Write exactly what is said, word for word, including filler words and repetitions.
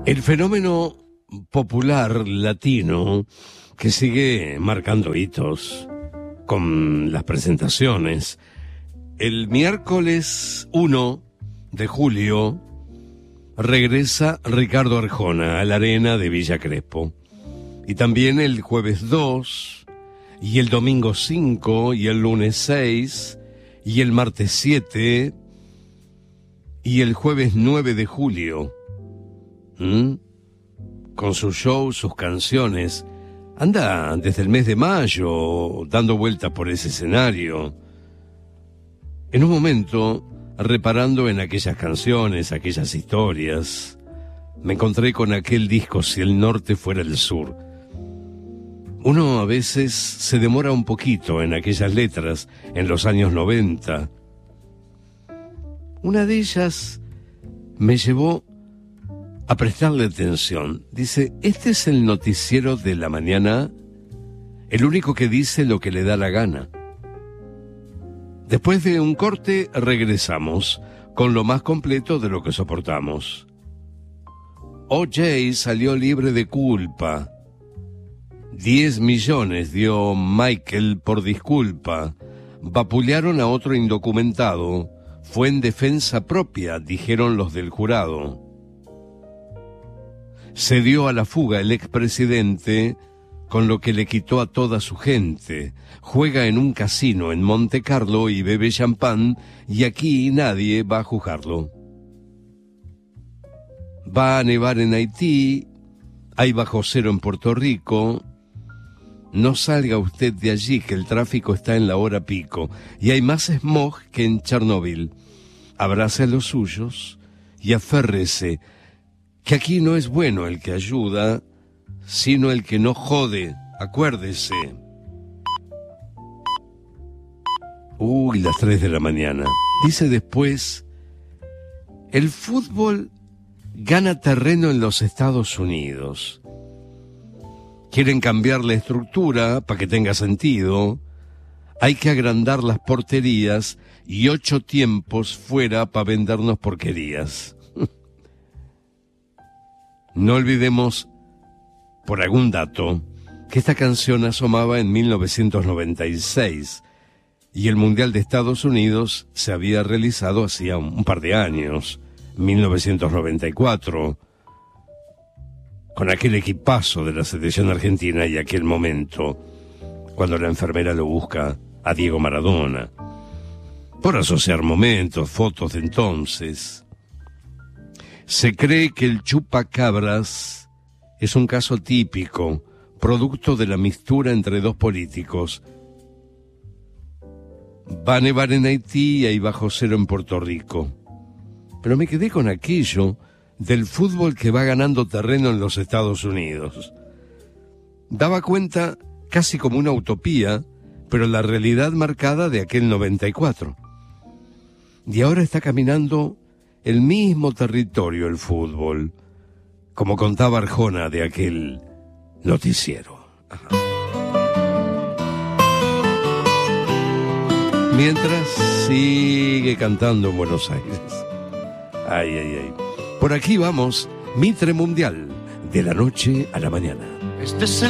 El fenómeno popular latino que sigue marcando hitos con las presentaciones. El miércoles uno de julio regresa Ricardo Arjona a la Arena de Villa Crespo. Y también el jueves dos, y el domingo cinco, y el lunes seis, y el martes siete, y el jueves nueve de julio. ¿Mm? Con su show, sus canciones. Anda desde el mes de mayo dando vuelta por ese escenario. En un momento, reparando en aquellas canciones, aquellas historias, me encontré con aquel disco Si el norte fuera el sur. Uno a veces se demora un poquito en aquellas letras en los años noventa. Una de ellas me llevó a prestarle atención. Dice, este es el noticiero de la mañana, el único que dice lo que le da la gana. Después de un corte, regresamos con lo más completo de lo que soportamos. O J salió libre de culpa. Diez millones dio Michael por disculpa. Vapulearon a otro indocumentado. Fue en defensa propia, dijeron los del jurado. Se dio a la fuga el expresidente, con lo que le quitó a toda su gente. Juega en un casino en Monte Carlo y bebe champán, y aquí nadie va a juzgarlo. Va a nevar en Haití, hay bajo cero en Puerto Rico. No salga usted de allí, que el tráfico está en la hora pico, y hay más smog que en Chernóbil. Abrace a los suyos y aférrese, que aquí no es bueno el que ayuda, sino el que no jode, acuérdese. Uy, las tres de la mañana. Dice después, el fútbol gana terreno en los Estados Unidos. Quieren cambiar la estructura para que tenga sentido. Hay que agrandar las porterías y ocho tiempos fuera para vendernos porquerías. No olvidemos, por algún dato, que esta canción asomaba en mil novecientos noventa y seis y el Mundial de Estados Unidos se había realizado hacía un par de años, mil novecientos noventa y cuatro, con aquel equipazo de la selección argentina y aquel momento, cuando la enfermera lo busca a Diego Maradona, por asociar momentos, fotos de entonces. Se cree que el chupacabras es un caso típico, producto de la mixtura entre dos políticos. Va a nevar en Haití y hay bajo cero en Puerto Rico. Pero me quedé con aquello del fútbol que va ganando terreno en los Estados Unidos. Daba cuenta casi como una utopía, pero la realidad marcada de aquel noventa y cuatro. Y ahora está caminando el mismo territorio el fútbol, como contaba Arjona de aquel noticiero. Ajá. Mientras sigue cantando en Buenos Aires. Ay, ay, ay. Por aquí vamos, Mitre Mundial, de la noche a la mañana. Este es